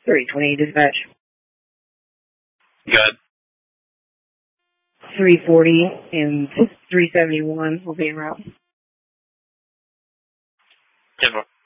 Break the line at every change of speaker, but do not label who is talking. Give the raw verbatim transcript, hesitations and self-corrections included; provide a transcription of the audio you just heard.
three twenty dispatch.
Good.
three forty and three seventy-one will be en route.
ten